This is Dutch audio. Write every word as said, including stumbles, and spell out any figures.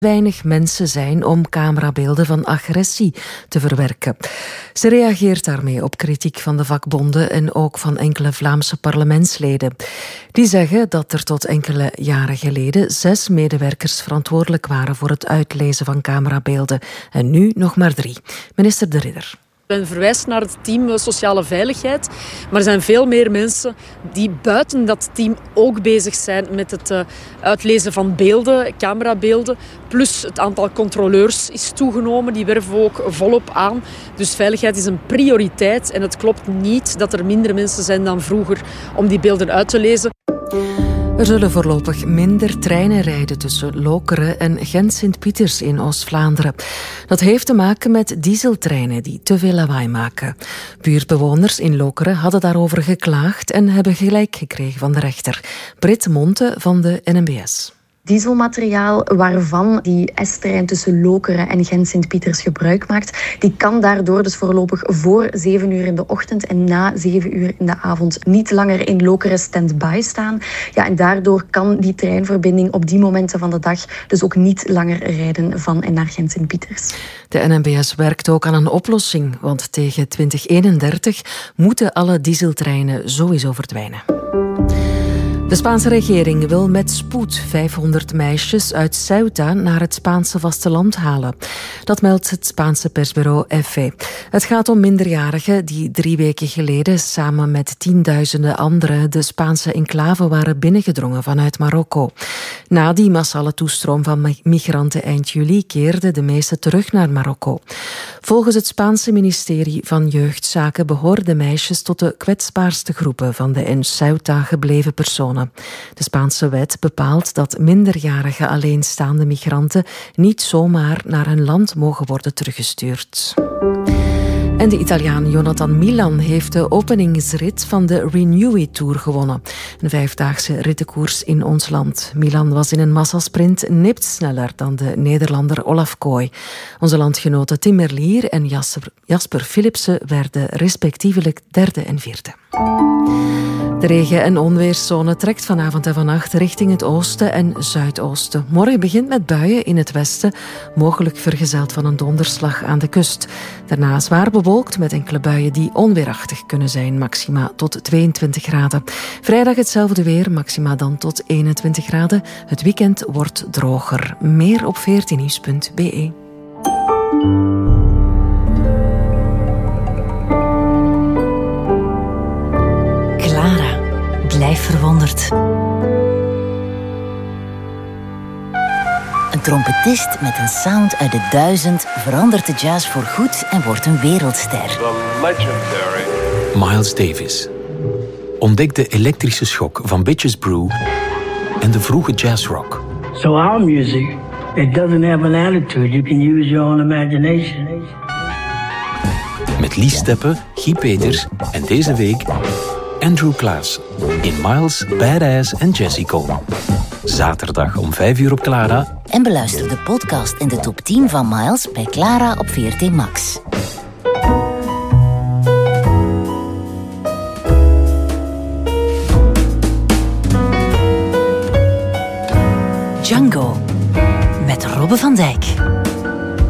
weinig mensen zijn om camerabeelden van agressie te verwerken. Ze reageert daarmee op kritiek van de vakbonden en ook van enkele Vlaamse parlementsleden. Die zeggen dat er tot enkele jaren geleden zes medewerkers verantwoordelijk waren voor het uitlezen van camerabeelden en nu nog maar drie. Minister De Ridder. Men verwijst naar het team Sociale Veiligheid, maar er zijn veel meer mensen die buiten dat team ook bezig zijn met het uh, uitlezen van beelden, camerabeelden. Plus het aantal controleurs is toegenomen, die werven ook volop aan. Dus veiligheid is een prioriteit en het klopt niet dat er minder mensen zijn dan vroeger om die beelden uit te lezen. Er zullen voorlopig minder treinen rijden tussen Lokeren en Gent-Sint-Pieters in Oost-Vlaanderen. Dat heeft te maken met dieseltreinen die te veel lawaai maken. Buurtbewoners in Lokeren hadden daarover geklaagd en hebben gelijk gekregen van de rechter. Britt Monte van de N M B S. Dieselmateriaal waarvan die S-trein tussen Lokeren en Gent-Sint-Pieters gebruik maakt, die kan daardoor dus voorlopig voor zeven uur in de ochtend en na zeven uur in de avond niet langer in Lokeren stand-by staan. Ja, en daardoor kan die treinverbinding op die momenten van de dag dus ook niet langer rijden van en naar Gent-Sint-Pieters. De N M B S werkt ook aan een oplossing, want tegen twintig eenendertig moeten alle dieseltreinen sowieso verdwijnen. De Spaanse regering wil met spoed vijfhonderd meisjes uit Ceuta naar het Spaanse vasteland halen. Dat meldt het Spaanse persbureau F E. Het gaat om minderjarigen die drie weken geleden samen met tienduizenden anderen de Spaanse enclave waren binnengedrongen vanuit Marokko. Na die massale toestroom van migranten eind juli keerden de meeste terug naar Marokko. Volgens het Spaanse ministerie van Jeugdzaken behoren de meisjes tot de kwetsbaarste groepen van de in Ceuta gebleven personen. De Spaanse wet bepaalt dat minderjarige alleenstaande migranten niet zomaar naar hun land mogen worden teruggestuurd. En de Italiaan Jonathan Milan heeft de openingsrit van de Renew It Tour gewonnen. Een vijfdaagse rittenkoers in ons land. Milan was in een massasprint nipt sneller dan de Nederlander Olaf Kooi. Onze landgenoten Tim Merlier en Jasper, Jasper Philipsen werden respectievelijk derde en vierde. De regen- en onweerszone trekt vanavond en vannacht richting het oosten en zuidoosten. Morgen begint met buien in het westen, mogelijk vergezeld van een donderslag aan de kust. Daarna zwaar bewolkt met enkele buien die onweerachtig kunnen zijn, maxima tot tweeëntwintig graden. Vrijdag hetzelfde weer, maxima dan tot eenentwintig graden. Het weekend wordt droger. Meer op veertien nieuws punt b e. Blijf verwonderd. Een trompetist met een sound uit de duizend verandert de jazz voorgoed en wordt een wereldster. The legendary Miles Davis ontdekt de elektrische schok van Bitches Brew en de vroege jazzrock. So our music, it doesn't have an attitude. You can use your own imagination. Met Lies Steppe, Guy Peters en deze week Andrew Klaas in Miles, Badass en Jazzy-Con. Zaterdag om vijf uur op Clara. En beluister de podcast in de top tien van Miles bij Clara op V R T Max. Django met Robbe van Dijk.